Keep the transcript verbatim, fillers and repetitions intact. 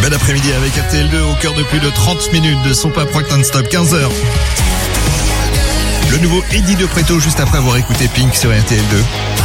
Fin d'après-midi avec R T L deux au cœur de plus de trente minutes de son pop rock non-stop, quinze heures. Le nouveau Eddie De Pretto juste après avoir écouté Pink sur R T L deux.